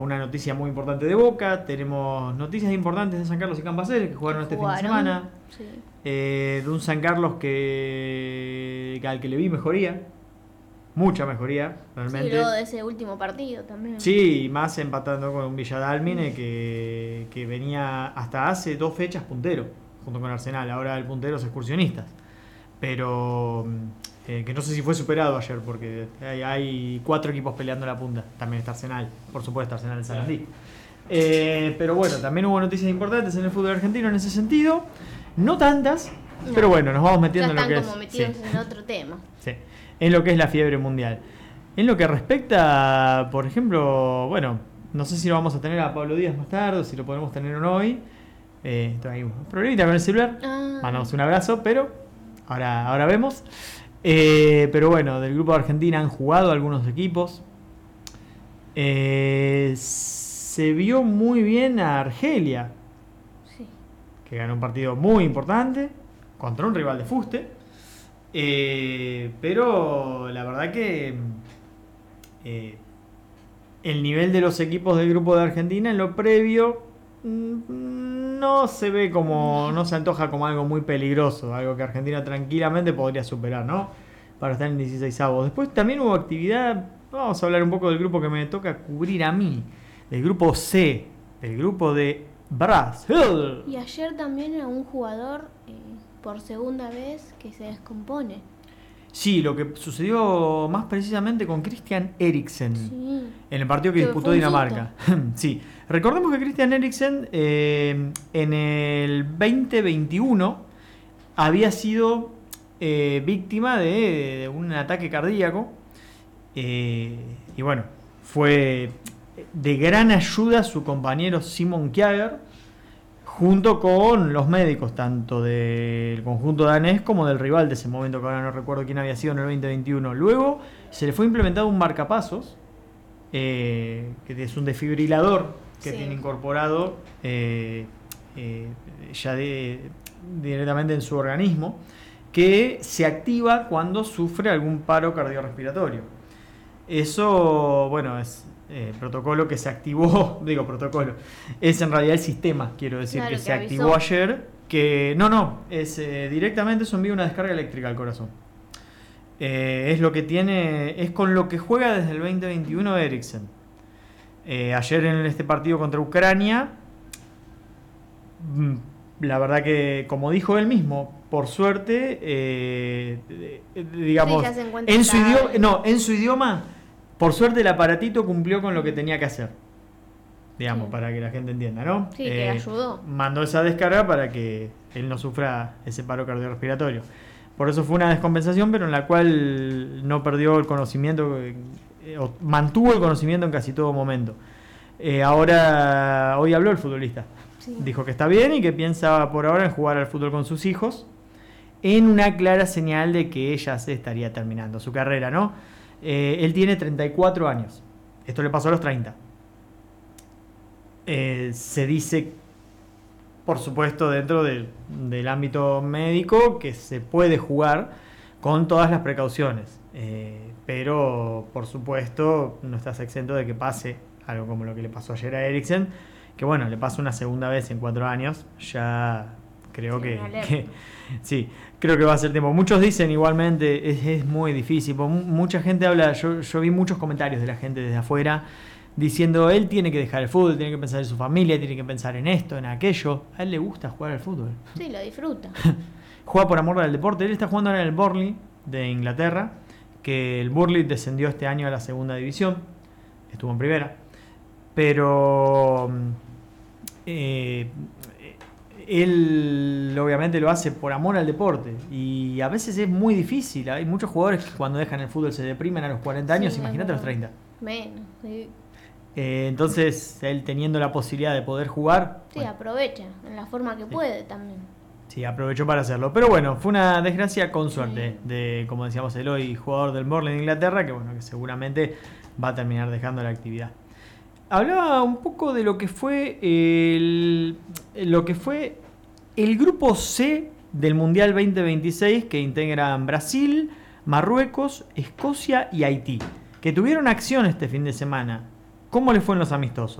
Una noticia muy importante de Boca, tenemos noticias importantes de San Carlos y Campaceres que jugaron este fin de semana. Sí. De un San Carlos al que le vi mejoría, mucha mejoría, realmente. Sí, luego de ese último partido también. Sí, y más empatando con un Villa Dálmine que venía hasta hace 2 fechas puntero, junto con Arsenal. Ahora el puntero es Excursionistas. Pero que no sé si fue superado ayer, porque hay 4 equipos peleando la punta. También está Arsenal, por supuesto, Arsenal de Sarandí. Pero bueno, también hubo noticias importantes en el fútbol argentino en ese sentido. No tantas, No. pero bueno, nos vamos metiendo en lo que están como es. metidos Sí. en otro tema. Sí, en lo que es la fiebre mundial. En lo que respecta, por ejemplo, bueno, no sé si lo vamos a tener a Pablo Díaz más tarde o si lo podemos tener o no hoy. Hay un problemita con el celular. Mandamos un abrazo, pero ahora vemos. Pero bueno, del grupo de Argentina han jugado algunos equipos. Se vio muy bien a Argelia, Sí. que ganó un partido muy importante contra un rival de fuste. Pero la verdad que el nivel de los equipos del grupo de Argentina en lo previo no se ve como, no se antoja como algo muy peligroso, algo que Argentina tranquilamente podría superar, ¿no? Para estar en 16avos. Después también hubo actividad, vamos a hablar un poco del grupo que me toca cubrir a mí, del grupo C, del grupo de Brasil. Y ayer también a un jugador por segunda vez que se descompone. Sí, lo que sucedió más precisamente con Christian Eriksen Sí. en el partido que Que disputó fue un Dinamarca. Sí, recordemos que Christian Eriksen en el 2021 había sido víctima de un ataque cardíaco y bueno, fue de gran ayuda su compañero Simon Kjaer junto con los médicos tanto del conjunto danés como del rival de ese momento, que ahora no recuerdo quién había sido en el 2021. Luego se le fue implementado un marcapasos, que es un desfibrilador que Sí. tiene incorporado ya directamente en su organismo, que se activa cuando sufre algún paro cardiorrespiratorio. Eso, bueno, es protocolo que se activó, digo protocolo, es en realidad el sistema, quiero decir, Claro, que que se avisó. activó ayer, que es directamente eso envía una descarga eléctrica al corazón. Es lo que tiene, es con lo que juega desde el 2021 Eriksen. Ayer en este partido contra Ucrania, la verdad que, como dijo él mismo, por suerte, digamos, Sí, ya se encuentra en su estable. en su idioma, por suerte el aparatito cumplió con lo que tenía que hacer. Digamos, Sí. para que la gente entienda, ¿no? Sí, que ayudó. Mandó esa descarga para que él no sufra ese paro cardiorrespiratorio. Por eso fue una descompensación, pero en la cual no perdió el conocimiento, o mantuvo el conocimiento en casi todo momento. Hoy habló el futbolista. Sí. Dijo que está bien y que piensa por ahora en jugar al fútbol con sus hijos, en una clara señal de que ella se estaría terminando su carrera, ¿no? Él tiene 34 años. Esto le pasó a los 30. Se dice, por supuesto, dentro del ámbito médico, que se puede jugar con todas las precauciones. Pero, por supuesto, no estás exento de que pase algo como lo que le pasó ayer a Eriksen, que bueno, le pasa una segunda vez en 4 años. Ya creo Sí, una alerta. que sí, creo que va a ser tiempo. Muchos dicen igualmente, es muy difícil. Mucha gente habla, yo vi muchos comentarios de la gente desde afuera diciendo, él tiene que dejar el fútbol, tiene que pensar en su familia, tiene que pensar en esto, en aquello. A él le gusta jugar al fútbol. Sí, lo disfruta. Juega por amor al deporte. Él está jugando ahora en el Burnley de Inglaterra, que el Burnley descendió este año a la segunda división, estuvo en primera, pero él obviamente lo hace por amor al deporte y a veces es muy difícil. Hay muchos jugadores que cuando dejan el fútbol se deprimen a los 40 años, Sí, imagínate a los 30. Menos. Sí, Entonces él teniendo la posibilidad de poder jugar, sí, bueno, aprovecha en la forma que puede también. sí, aprovechó para hacerlo. Pero bueno, fue una desgracia con suerte de, como decíamos, el hoy jugador del Burnley de Inglaterra, que bueno, que seguramente va a terminar dejando la actividad. Hablaba un poco de lo que fue el grupo C del Mundial 2026, que integran Brasil, Marruecos, Escocia y Haití, que tuvieron acción este fin de semana. ¿Cómo le fue en los amistosos?